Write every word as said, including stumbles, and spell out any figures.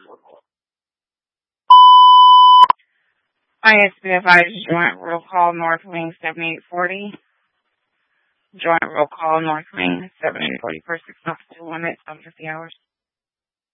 I S B F I Joint Roll Call North Wing seventy-eight forty. Joint Roll Call North Wing seventy-eight forty for six officer limits on fifty hours.